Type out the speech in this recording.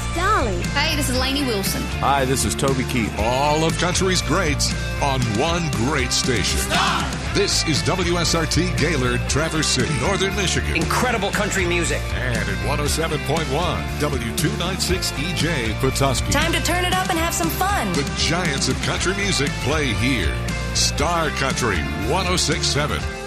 It's Dolly. Hey, this is Lainey Wilson. Hi, this is Toby Keith. All of country's greats on one great station. Star! This is WSRT Gaylord, Traverse City, Northern Michigan. Incredible country music. And at 107.1, W296EJ, Petoskey. Time to turn it up and have some fun. The giants of country music play here. Star Country 106.7.